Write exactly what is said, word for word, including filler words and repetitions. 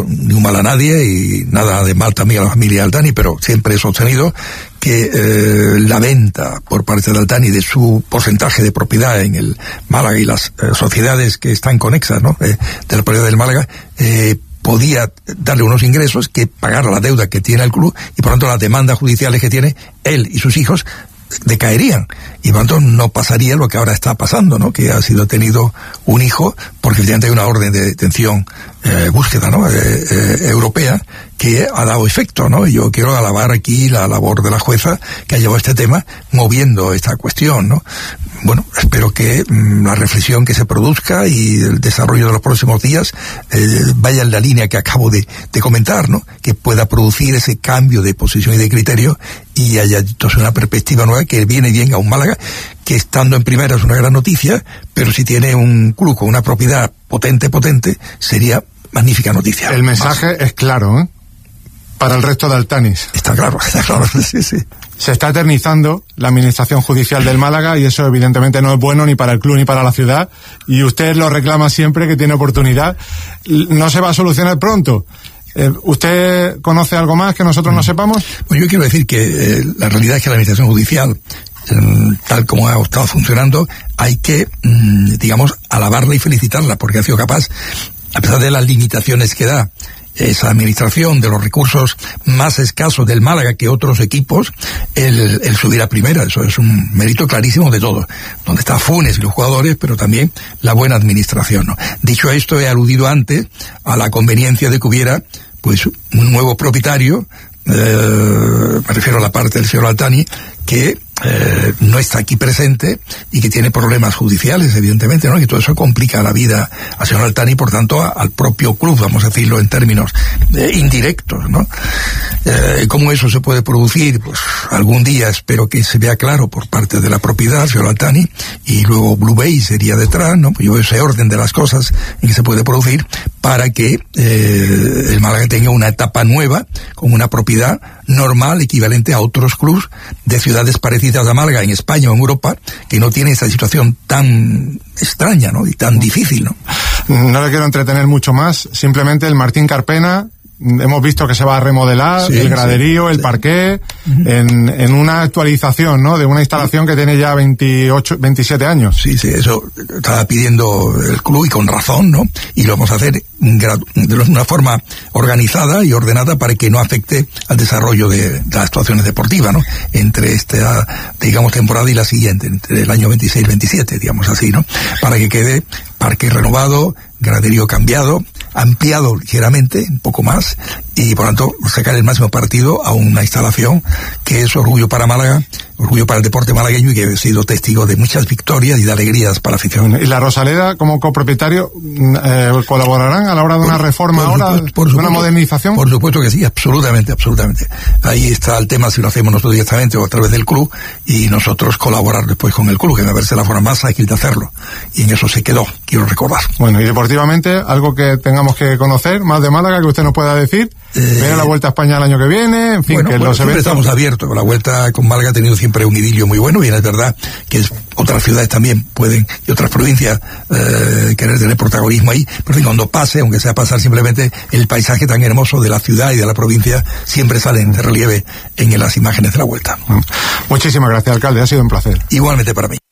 ni un mal a nadie y nada de mal también a la familia Altani, pero siempre he sostenido que eh, la venta por parte de Altani de su porcentaje de propiedad en el Málaga y las eh, sociedades que están conexas, ¿no?, eh, de la propiedad del Málaga, eh, podía darle unos ingresos que pagar la deuda que tiene el club y por tanto las demandas judiciales que tiene él y sus hijos decaerían y por tanto no pasaría lo que ahora está pasando, ¿no?, que ha sido tenido un hijo porque efectivamente hay una orden de detención, eh, búsqueda, ¿no?, eh, eh, europea que ha dado efecto, ¿no? Y yo quiero alabar aquí la labor de la jueza que ha llevado este tema moviendo esta cuestión, ¿no? Bueno, espero que mmm, la reflexión que se produzca y el desarrollo de los próximos días eh, vaya en la línea que acabo de, de comentar, ¿no?, que pueda producir ese cambio de posición y de criterio y haya entonces una perspectiva nueva que viene bien a un Málaga que estando en primera es una gran noticia, pero si tiene un club con una propiedad potente, potente, sería magnífica noticia. El mensaje Más. es claro, ¿eh?, para el resto de Altanis. Está claro, está claro, sí, sí. Se está eternizando la administración judicial del Málaga y eso evidentemente no es bueno ni para el club ni para la ciudad y usted lo reclama siempre que tiene oportunidad. No se va a solucionar pronto. Eh, ¿Usted conoce algo más que nosotros no sepamos? Pues yo quiero decir que eh, la realidad es que la administración judicial, eh, tal como ha estado funcionando, hay que, mm, digamos, alabarla y felicitarla porque ha sido capaz, a pesar de las limitaciones que da esa administración, de los recursos más escasos del Málaga que otros equipos, el, el subir a primera. Eso es un mérito clarísimo de todos, donde está Funes y los jugadores, pero también la buena administración, ¿no? Dicho esto, he aludido antes a la conveniencia de que hubiera pues un nuevo propietario, eh, me refiero a la parte del señor Altani, que eh, no está aquí presente y que tiene problemas judiciales, evidentemente, ¿no? Y todo eso complica la vida al señor Altani y, por tanto, a, al propio club, vamos a decirlo en términos eh, indirectos, ¿no? Eh, ¿Cómo eso se puede producir? Pues algún día espero que se vea claro por parte de la propiedad, señor Altani, y luego Blue Bay sería detrás, ¿no? Pues yo ese orden de las cosas en que se puede producir para que eh, el Málaga tenga una etapa nueva con una propiedad normal, equivalente a otros clubes de ciudades parecidas a Málaga en España o en Europa, que no tienen esa situación tan extraña, ¿no?, y tan difícil, ¿no? No le quiero entretener mucho más, simplemente el Martín Carpena, hemos visto que se va a remodelar, sí, el graderío, sí, el parqué, uh-huh. en, en una actualización, ¿no?, de una instalación que tiene ya veintiocho, veintisiete años. Sí, sí, eso estaba pidiendo el club y con razón, ¿no? Y lo vamos a hacer de una forma organizada y ordenada para que no afecte al desarrollo de, de las actuaciones deportivas, ¿no?, entre esta, digamos, temporada y la siguiente, entre el año veintiséis veintisiete, digamos así, ¿no?, para que quede parque renovado, graderío cambiado, ampliado ligeramente, un poco más, y por tanto sacar el máximo partido a una instalación que es orgullo para Málaga, orgullo para el deporte malagueño y que he sido testigo de muchas victorias y de alegrías para la afición. ¿Y la Rosaleda, como copropietario, eh, colaborarán a la hora de una por, reforma por ahora, supuesto, por de supuesto, una modernización? Por supuesto que sí, absolutamente, absolutamente. Ahí está el tema, si lo hacemos nosotros directamente o a través del club, y nosotros colaborar después con el club, que me parece la forma más ágil de hacerlo. Y en eso se quedó, quiero recordar. Bueno, y deportivamente, algo que tengamos que conocer, más de Málaga, que usted nos pueda decir. Eh, Viene la Vuelta a España el año que viene, en fin, bueno, que bueno, los siempre eventos... estamos abiertos. La Vuelta con Málaga ha tenido siempre un idilio muy bueno, y es verdad que es, otras ciudades también pueden, y otras provincias, eh, querer tener protagonismo ahí, pero en cuando pase, aunque sea pasar simplemente, el paisaje tan hermoso de la ciudad y de la provincia siempre salen de relieve en las imágenes de la Vuelta. Muchísimas gracias, alcalde, ha sido un placer. Igualmente para mí.